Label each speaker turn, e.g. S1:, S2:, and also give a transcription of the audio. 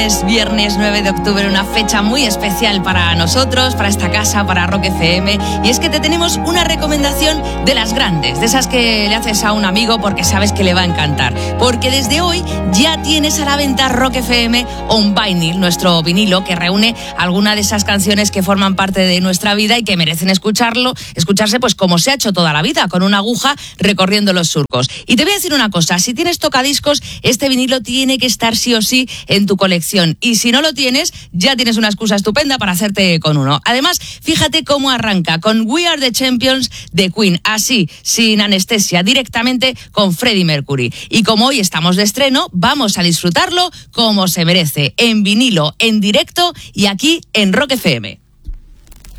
S1: viernes 9 de octubre, una fecha muy especial para nosotros, para esta casa, para Rock FM. Y es que te tenemos una recomendación de las grandes, de esas que le haces a un amigo porque sabes que le va a encantar. Porque desde hoy ya tienes a la venta Rock FM On Vinyl, nuestro vinilo que reúne algunas de esas canciones que forman parte de nuestra vida y que merecen escucharse pues como se ha hecho toda la vida, con una aguja recorriendo los surcos. Y te voy a decir una cosa, si tienes tocadiscos, este vinilo tiene que estar sí o sí en tu colección. Y si no lo tienes, ya tienes una excusa estupenda para hacerte con uno. Además, fíjate cómo arranca con We Are the Champions de Queen, así, sin anestesia, directamente con Freddie Mercury. Y como hoy estamos de estreno, vamos a disfrutarlo como se merece, en vinilo, en directo y aquí en Rock FM.